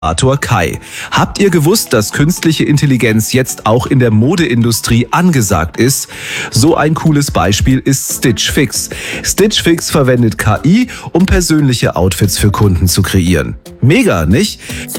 Kai. Habt ihr gewusst, dass künstliche Intelligenz jetzt auch in der Modeindustrie angesagt ist? So ein cooles Beispiel ist Stitch Fix. Stitch Fix verwendet KI, um persönliche Outfits für Kunden zu kreieren. Mega, nicht?